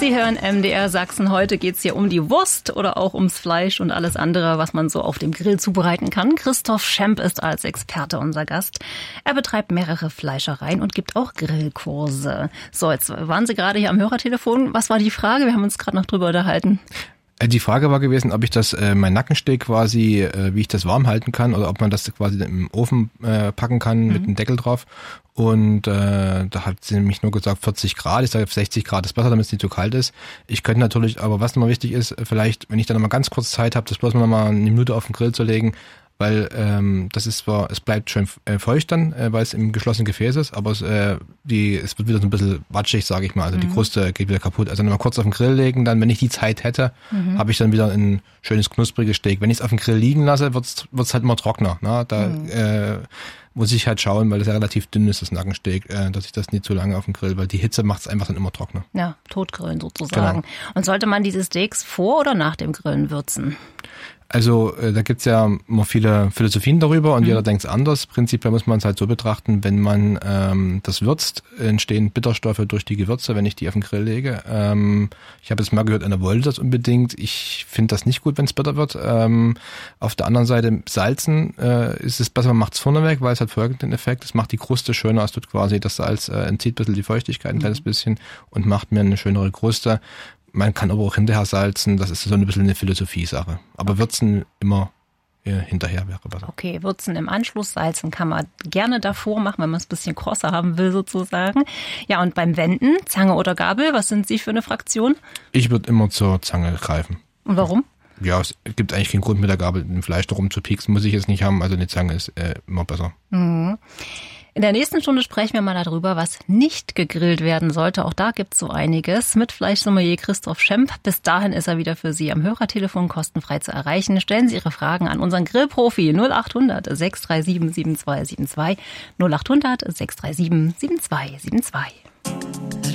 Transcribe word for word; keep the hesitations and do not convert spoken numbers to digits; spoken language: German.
Sie hören M D R Sachsen. Heute geht's hier um die Wurst oder auch ums Fleisch und alles andere, was man so auf dem Grill zubereiten kann. Christoph Schemp ist als Experte unser Gast. Er betreibt mehrere Fleischereien und gibt auch Grillkurse. So, jetzt waren Sie gerade hier am Hörertelefon. Was war die Frage? Wir haben uns gerade noch drüber unterhalten. Die Frage war gewesen, ob ich das, äh, mein Nackensteak quasi, äh, wie ich das warm halten kann oder ob man das quasi im Ofen äh, packen kann mit mhm. einem Deckel drauf. Und äh, da hat sie nämlich nur gesagt vierzig Grad. Ich sage sechzig Grad ist besser, damit es nicht zu kalt ist. Ich könnte natürlich, aber was nochmal wichtig ist, vielleicht, wenn ich dann nochmal ganz kurz Zeit habe, das bloß nochmal eine Minute auf den Grill zu legen, weil ähm, das ist zwar, es bleibt schön äh, feucht dann, äh, weil es im geschlossenen Gefäß ist, aber es, äh, die, es wird wieder so ein bisschen watschig, sage ich mal. Also mhm. die Kruste geht wieder kaputt. Also nochmal kurz auf den Grill legen, dann, wenn ich die Zeit hätte, mhm. habe ich dann wieder ein schönes knuspriges Steak. Wenn ich es auf den Grill liegen lasse, wird es halt immer trockener. Ne? Da mhm. äh, muss ich halt schauen, weil das ja relativ dünn ist, das Nackensteak, äh, dass ich das nicht zu lange auf dem Grill, weil die Hitze macht es einfach dann immer trockener. Ja, totgrillen sozusagen. Genau. Und sollte man diese Steaks vor oder nach dem Grillen würzen? Also äh, da gibt's ja immer viele Philosophien darüber und mhm. jeder denkt's anders. Prinzipiell muss man es halt so betrachten, wenn man ähm, das würzt, entstehen Bitterstoffe durch die Gewürze, wenn ich die auf den Grill lege. Ähm, ich habe jetzt mal gehört, einer wollte das unbedingt. Ich finde das nicht gut, wenn es bitter wird. Ähm, auf der anderen Seite salzen äh, ist es besser, man macht's vorne weg, weil es hat folgenden Effekt. Es macht die Kruste schöner, es tut quasi das Salz, äh, entzieht ein bisschen die Feuchtigkeit, ein mhm. kleines bisschen und macht mir eine schönere Kruste. Man kann aber auch hinterher salzen, das ist so ein bisschen eine Philosophie-Sache. Aber würzen immer äh, hinterher wäre besser. Okay, würzen im Anschluss, salzen kann man gerne davor machen, wenn man es ein bisschen krosser haben will sozusagen. Ja, und beim Wenden, Zange oder Gabel, was sind Sie für eine Fraktion? Ich würde immer zur Zange greifen. Und warum? Ja, es gibt eigentlich keinen Grund mit der Gabel im Fleisch darum zu pieksen, muss ich jetzt nicht haben. Also eine Zange ist äh, immer besser. Mhm. In der nächsten Stunde sprechen wir mal darüber, was nicht gegrillt werden sollte. Auch da gibt's so einiges mit Fleischsommelier Christoph Schemp. Bis dahin ist er wieder für Sie am Hörertelefon kostenfrei zu erreichen. Stellen Sie Ihre Fragen an unseren Grillprofi null acht hundert sechs drei sieben sieben zwei sieben zwei null acht hundert sechs drei sieben sieben zwei sieben zwei.